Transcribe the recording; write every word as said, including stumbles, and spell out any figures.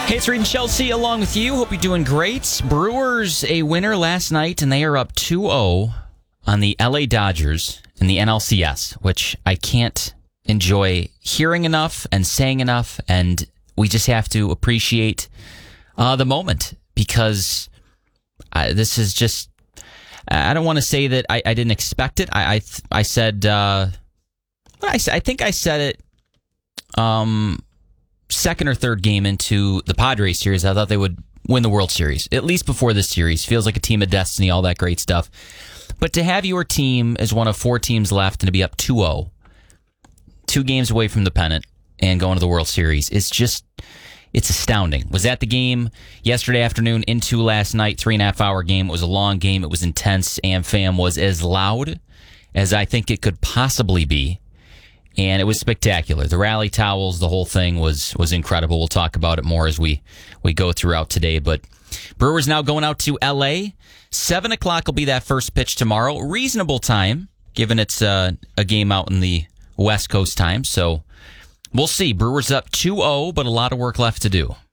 Hey, it's Reed and Chelsea along with you. Hope you're doing great. Brewers a winner last night, and they are up two oh on the L A Dodgers in the N L C S, which I can't enjoy hearing enough and saying enough, and we just have to appreciate uh, the moment because uh, this is just, I don't want to say that I, I didn't expect it. I I, I said, uh, I, I think I said it um, second or third game into the Padres series. I thought they would win the World Series, at least before this series. Feels like a team of destiny, all that great stuff. But to have your team as one of four teams left and to be up two oh, two games away from the pennant and going to the World Series, it's just, it's astounding. Was at the game yesterday afternoon into last night, three and a half hour game. It was a long game. It was intense. AmFam was as loud as I think it could possibly be. And it was spectacular. The rally towels, the whole thing was was incredible. We'll talk about it more as we, we go throughout today. But Brewers now going out to L A. seven o'clock will be that first pitch tomorrow. Reasonable time, given it's uh, a game out in the West Coast time. So we'll see. Brewers up two oh, but a lot of work left to do.